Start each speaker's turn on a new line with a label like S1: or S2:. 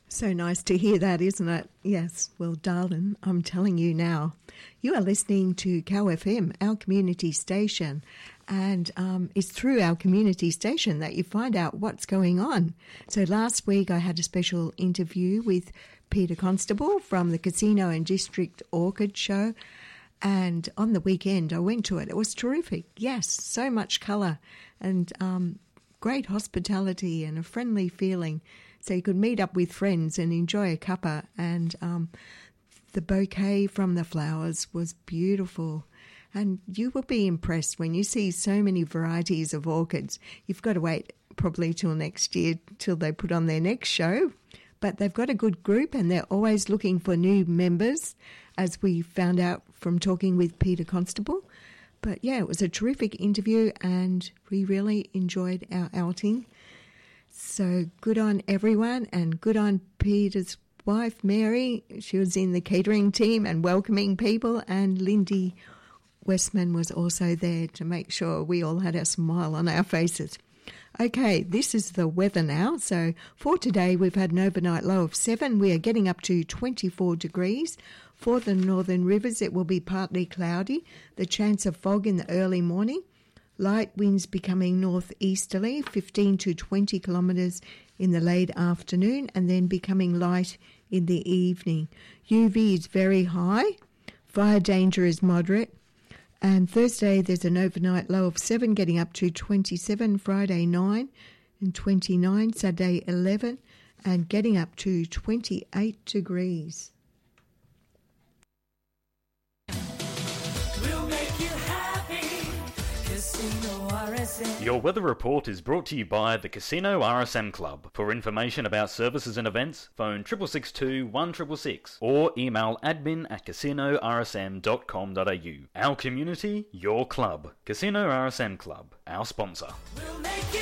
S1: So nice to hear that, isn't it? Yes. Well, darling, I'm telling you now, you are listening to Cow FM, our community station, and it's through our community station that you find out what's going on. So last week I had a special interview with Peter Constable from the Casino and District Orchid Show, and on the weekend I went to it. It was terrific. Yes, so much colour and great hospitality and a friendly feeling. So you could meet up with friends and enjoy a cuppa, and the bouquet from the flowers was beautiful. And you will be impressed when you see so many varieties of orchids. You've got to wait probably till next year, till they put on their next show. But they've got a good group and they're always looking for new members, as we found out from talking with Peter Constable. But yeah, it was a terrific interview and we really enjoyed our outing. So good on everyone, and good on Peter's wife, Mary. She was in the catering team and welcoming people, and Lindy Westman was also there to make sure we all had a smile on our faces. Okay, this is the weather now. So for today, we've had an overnight low of 7. We are getting up to 24 degrees. For the northern rivers, it will be partly cloudy. The chance of fog in the early morning. Light winds becoming northeasterly, 15 to 20 kilometres in the late afternoon, and then becoming light in the evening. UV is very high. Fire danger is moderate. And Thursday, there's an overnight low of 7, getting up to 27. Friday, 9 and 29. Saturday, 11 and getting up to 28 degrees.
S2: Your weather report is brought to you by the Casino RSM Club. For information about services and events, phone 6662 1666 or email admin@casinorsm.com.au. Our community, your club. Casino RSM Club, our sponsor.